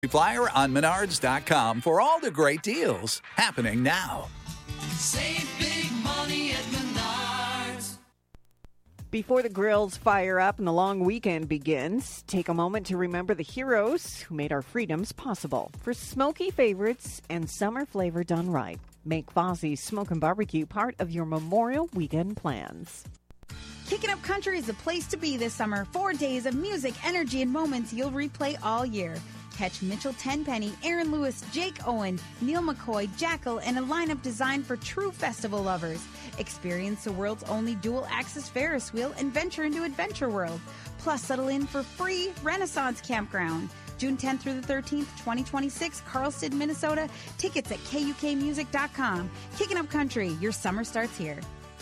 Flyer on Menards.com for all the great deals happening now. Save big money at Menards. Before the grills fire up and the long weekend begins, take a moment to remember the heroes who made our freedoms possible. For smoky favorites and summer flavor done right, make Fozzie's Smoke and Barbecue part of your Memorial Weekend plans. Kicking Up Country is the place to be this summer. 4 days of music, energy, and moments you'll replay all year. Catch Mitchell Tenpenny, Aaron Lewis, Jake Owen, Neil McCoy, Jackal, and a lineup designed for true festival lovers. Experience the world's only dual-axis Ferris wheel and venture into Adventure World. Plus, settle in for free Renaissance Campground. June 10th through the 13th, 2026, Carlston, Minnesota. Tickets at KUKmusic.com. Kicking Up Country, your summer starts here.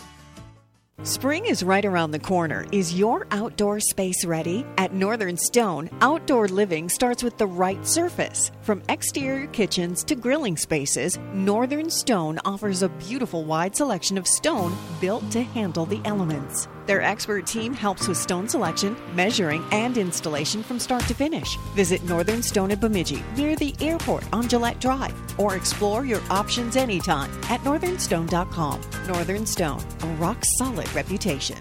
Spring is right around the corner. Is your outdoor space ready? At Northern Stone, outdoor living starts with the right surface. From exterior kitchens to grilling spaces, Northern Stone offers a beautiful wide selection of stone built to handle the elements. Their expert team helps with stone selection, measuring, and installation from start to finish. Visit Northern Stone at Bemidji, near the airport on Gillette Drive, or explore your options anytime at northernstone.com. Northern Stone, a rock-solid reputation.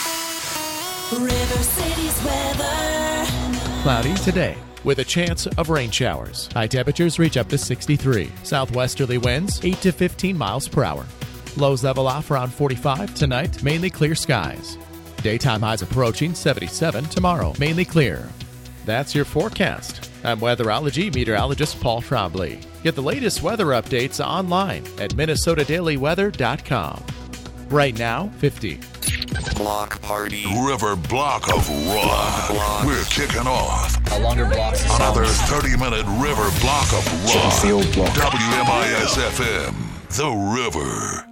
River City's weather. Cloudy today with a chance of rain showers. High temperatures reach up to 63. Southwesterly winds 8 to 15 miles per hour. Lows level off around 45 tonight, mainly clear skies. Daytime highs approaching 77 tomorrow, mainly clear. That's your forecast. I'm weatherology meteorologist Paul Trombley. Get the latest weather updates online at minnesotadailyweather.com. Right now, 50. Block party. River Block of Rock. We're kicking off a longer block. Another 30-minute River Block of Rock. Sheffield Block. WMIS FM. The River.